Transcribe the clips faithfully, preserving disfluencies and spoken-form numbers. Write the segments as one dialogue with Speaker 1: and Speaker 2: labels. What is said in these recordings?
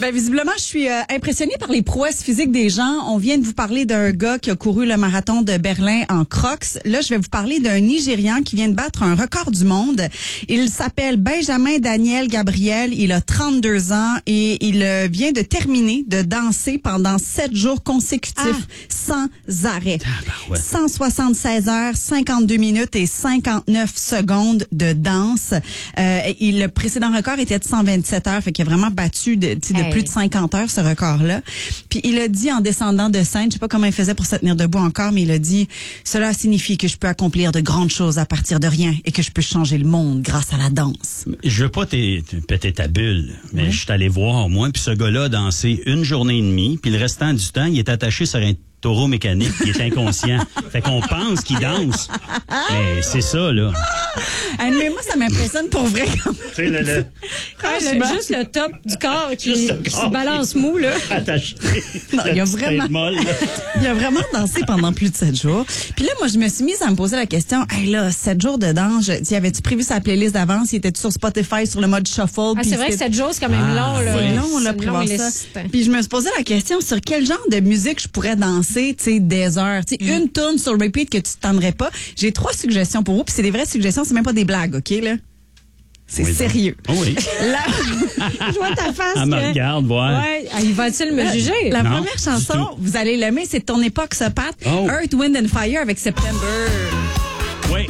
Speaker 1: Ben, visiblement, je suis euh, impressionnée par les prouesses physiques des gens. On vient de vous parler d'un gars qui a couru le marathon de Berlin en Crocs. Là, je vais vous parler d'un Nigérian qui vient de battre un record du monde. Il s'appelle Benjamin Daniel Gabriel. Il a trente-deux ans et il euh, vient de terminer de danser pendant sept jours consécutifs ah. sans arrêt. Ah, ben ouais. cent soixante-seize heures, cinquante-deux minutes et cinquante-neuf secondes de danse. Euh, et le précédent record était de cent vingt-sept heures, fait qu'il a vraiment battu de, de hey. plus de cinquante heures, ce record-là. Puis il a dit en descendant de scène, je sais pas comment il faisait pour se tenir debout encore, mais il a dit « Cela signifie que je peux accomplir de grandes choses à partir de rien et que je peux changer le monde grâce à la danse. »
Speaker 2: Je veux pas péter ta bulle, mais oui. je suis allé voir, moi, puis ce gars-là a dansé une journée et demie, puis le restant du temps, il est attaché sur un taureau mécanique, il est inconscient. Fait qu'on pense qu'il danse. Mais c'est ça, là.
Speaker 1: Ah, mais moi, ça m'impressionne pour vrai. Tu
Speaker 3: sais, le, le...
Speaker 4: Ah, le, juste le top du corps qui, corps qui se balance qui... mou, là.
Speaker 2: Attaché.
Speaker 1: Non, il a vraiment, molle, il a vraiment dansé pendant plus de sept jours. Puis là, moi, je me suis mise à me poser la question, hey, là, sept jours de danse, tu avais-tu prévu sa playlist d'avance? Il était sur Spotify, sur le mode shuffle?
Speaker 4: Ah, c'est vrai que sept jours, c'est quand même ah, long, là.
Speaker 1: C'est long, là, pour voir ça. Puis je me suis posé la question sur quel genre de musique je pourrais danser, tu sais, des heures. Tu sais, mm. une tourne sur repeat que tu t'endrais pas. J'ai trois suggestions pour vous, puis c'est des vraies suggestions, c'est même pas des blagues, OK, là? C'est oui, sérieux.
Speaker 2: Oh oui.
Speaker 4: Là, je vois ta face.
Speaker 2: Elle
Speaker 4: que...
Speaker 2: me regarde, voir.
Speaker 4: Ouais. Il va-t-il me juger?
Speaker 1: La
Speaker 2: non,
Speaker 1: première chanson, vous allez l'aimer, c'est Ton époque se Pat. Oh. Earth, Wind and Fire avec September.
Speaker 2: Oui.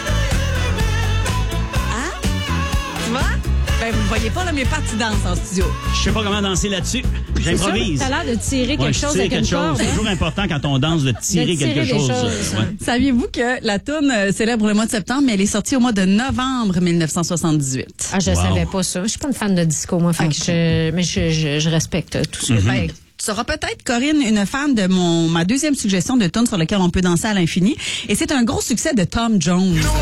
Speaker 1: Hein? Tu vois? Ben, vous ne voyez pas, là, mes parties dansent en studio.
Speaker 2: Je sais pas comment danser là-dessus. J'improvise.
Speaker 4: Tu as l'air de tirer quelque
Speaker 2: ouais,
Speaker 4: chose avec une corde.
Speaker 2: C'est toujours important quand on danse de tirer, de tirer quelque chose.
Speaker 4: choses.
Speaker 2: Ouais.
Speaker 1: Saviez-vous que la toune euh, célèbre le mois de septembre, mais elle est sortie au mois de novembre mille neuf cent soixante-dix-huit?
Speaker 4: Ah, je
Speaker 2: wow.
Speaker 4: savais pas ça. Je suis pas une fan de disco, moi. Fait okay. que je, mais je, je, je respecte tout ce que
Speaker 1: mm-hmm. tu Tu seras peut-être, Corinne, une fan de mon ma deuxième suggestion de tune sur laquelle on peut danser à l'infini. Et c'est un gros succès de Tom Jones. You know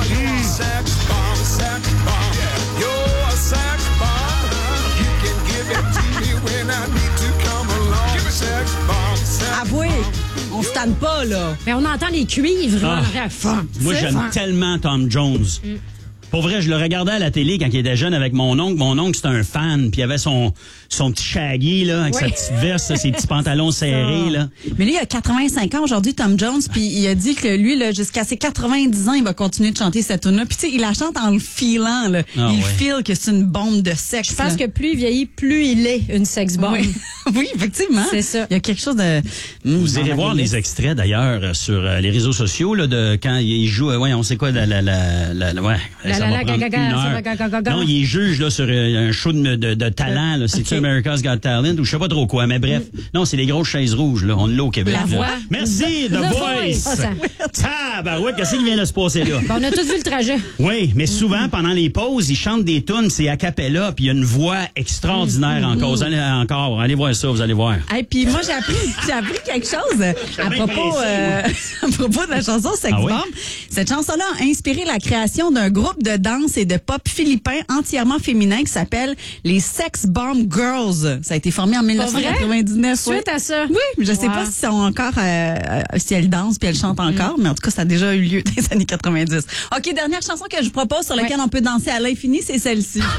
Speaker 1: avouez, on se tanne pas, là.
Speaker 4: Mais on entend les cuivres.
Speaker 2: Ah.
Speaker 4: Là,
Speaker 2: moi, j'aime
Speaker 4: fun.
Speaker 2: tellement Tom Jones. Mm. Pour vrai, je le regardais à la télé quand il était jeune avec mon oncle. Mon oncle, c'était un fan. Puis il avait son, son petit shaggy, là, avec oui. sa petite veste, ses petits pantalons serrés, là.
Speaker 1: Mais lui, il a quatre-vingt-cinq ans aujourd'hui, Tom Jones. Puis il a dit que lui, là, jusqu'à ses quatre-vingt-dix ans, il va continuer de chanter cette tune-là. Puis tu sais, il la chante en le filant, là. Ah, il ouais. feel que c'est une bombe de sexe.
Speaker 4: Je pense
Speaker 1: là.
Speaker 4: que plus il vieillit, plus il est une sex bomb.
Speaker 1: Oui, oui effectivement.
Speaker 4: C'est ça.
Speaker 1: Il y a quelque chose de...
Speaker 2: Vous irez voir les extraits, d'ailleurs, sur euh, les réseaux sociaux, là, de quand il joue... Euh, ouais, on sait quoi, la... la, la, la, la ouais,
Speaker 4: la,
Speaker 2: ça
Speaker 4: la,
Speaker 2: va
Speaker 4: la,
Speaker 2: prendre
Speaker 4: gaga,
Speaker 2: une heure. Non, il est juge là, sur euh, un show de, de, de talent. Là. C'est-tu okay. America's Got Talent ou je sais pas trop quoi. Mais bref, mm. non, c'est les grosses chaises rouges. Là. On l'a au Québec.
Speaker 4: La voix.
Speaker 2: Merci, The, The Voice.
Speaker 4: Oh, ça...
Speaker 2: Ah, ben ouais, qu'est-ce qui vient de se passer là?
Speaker 4: Ben, on a tous vu le trajet.
Speaker 2: Oui, mais souvent, pendant les pauses, ils chantent des tunes, c'est a cappella, puis il y a une voix extraordinaire mm. encore. Vous allez, encore. Allez voir ça, vous allez voir.
Speaker 1: Et puis moi, j'ai appris, j'ai appris quelque chose à propos, euh, à propos de la chanson Sex ah, Bomb. Oui? Cette chanson-là a inspiré la création d'un groupe de danse et de pop philippin entièrement féminin qui s'appelle les Sex Bomb Girls. Ça a été formé en mille neuf cent quatre-vingt-dix-neuf.
Speaker 4: Suite
Speaker 1: oui.
Speaker 4: à ça.
Speaker 1: Oui, mais je wow. sais pas si sont encore euh, si elles dansent puis elles chantent encore, mm. mais en tout cas, ça a déjà eu lieu dans les années quatre-vingt-dix. OK, dernière chanson que je vous propose sur laquelle ouais. on peut danser à l'infini, c'est celle-ci.
Speaker 2: Non.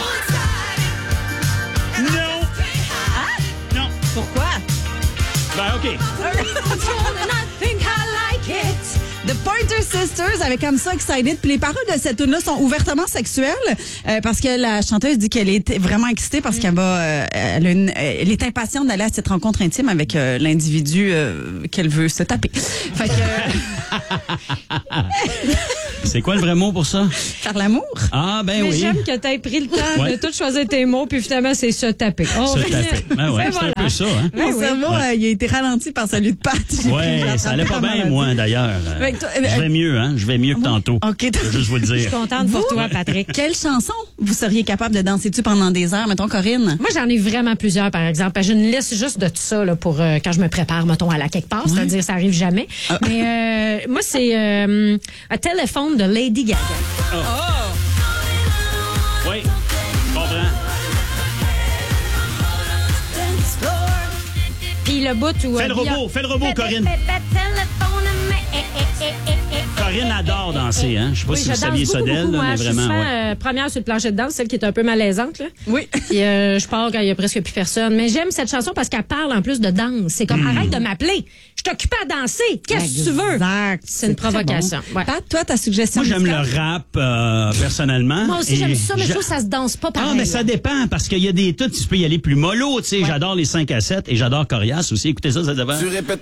Speaker 1: Ah?
Speaker 2: Non.
Speaker 1: Pourquoi?
Speaker 2: Ben, OK.
Speaker 1: The Pointer Sisters avec I'm So Excited. Puis les paroles de cette tune-là sont ouvertement sexuelles euh, parce que la chanteuse dit qu'elle est vraiment excitée parce mm. qu'elle va, euh, elle, a une, elle est impatiente d'aller à cette rencontre intime avec euh, l'individu euh, qu'elle veut se taper. Fait que...
Speaker 2: C'est quoi le vrai mot pour ça?
Speaker 1: Faire l'amour.
Speaker 2: Ah, ben
Speaker 4: Mais
Speaker 2: oui.
Speaker 4: j'aime que tu aies pris le temps ouais. de tout choisir tes mots, puis finalement, c'est se taper.
Speaker 2: Oh, se taper. Ben ouais, c'est voilà. un peu ça. Hein?
Speaker 1: Mon oui, cerveau,
Speaker 2: ouais.
Speaker 1: euh, il a été ralenti par celui de Pat.
Speaker 2: Oui, ça allait pas bien, moi, d'ailleurs. Euh, toi, euh, je vais mieux, hein? Je vais mieux que tantôt.
Speaker 1: OK.
Speaker 2: Je veux juste vous le dire.
Speaker 4: Je suis contente pour toi, Patrick.
Speaker 1: Quelle chanson vous seriez capable de danser dessus pendant des heures, mettons, Corinne?
Speaker 4: Moi, j'en ai vraiment plusieurs, par exemple. J'ai une liste juste de tout ça là, pour euh, quand je me prépare, mettons, à la quelque part. Ouais. C'est-à-dire, ça arrive jamais. Ah. Mais euh, moi, c'est euh, un téléphone de Lady Gaga.
Speaker 2: Oh. oh. Oui, je comprends.
Speaker 4: Puis le bout où...
Speaker 2: Fais le robot, fais le robot, Corinne. Karine adore danser, hein? Je sais pas
Speaker 4: Oui,
Speaker 2: si
Speaker 4: je
Speaker 2: vous saviez
Speaker 4: danse
Speaker 2: ça
Speaker 4: beaucoup,
Speaker 2: d'elle,
Speaker 4: beaucoup,
Speaker 2: là,
Speaker 4: moi.
Speaker 2: mais
Speaker 4: Je suis
Speaker 2: vraiment,
Speaker 4: souvent
Speaker 2: ouais.
Speaker 4: euh, première sur le plancher de danse, celle qui est un peu malaisante. Là.
Speaker 1: Oui.
Speaker 4: Puis euh, je pars quand il y a presque plus personne. Mais j'aime cette chanson parce qu'elle parle en plus de danse. C'est comme,
Speaker 2: Hmm.
Speaker 4: arrête de m'appeler. Je t'occupe à danser. Qu'est-ce que tu veux?
Speaker 1: Exact.
Speaker 4: C'est une
Speaker 1: très
Speaker 4: provocation.
Speaker 1: bon.
Speaker 4: Ouais.
Speaker 1: Pat, toi, ta suggestion
Speaker 2: Moi, j'aime
Speaker 1: musicale?
Speaker 2: le rap, euh, personnellement.
Speaker 4: Moi aussi,
Speaker 2: Et
Speaker 4: j'aime ça, mais je
Speaker 2: j'a-
Speaker 4: trouve que ça se danse pas pareil.
Speaker 2: Ah, mais ça
Speaker 4: là.
Speaker 2: dépend, parce qu'il y a des tunes, tu peux y aller plus mollo, tu sais. J'adore les cinq à sept et j'adore Corias aussi. Écoutez ça, ça dépend.
Speaker 3: Tu répètes